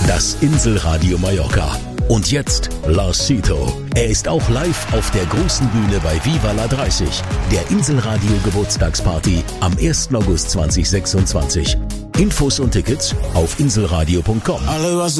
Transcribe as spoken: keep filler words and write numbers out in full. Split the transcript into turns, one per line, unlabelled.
Das Inselradio Mallorca. Und jetzt Lars Sito. Er ist auch live auf der großen Bühne bei Viva la dreißig, der Inselradio Geburtstagsparty am ersten August zweitausendsechsundzwanzig. Infos und Tickets auf inselradio punkt com.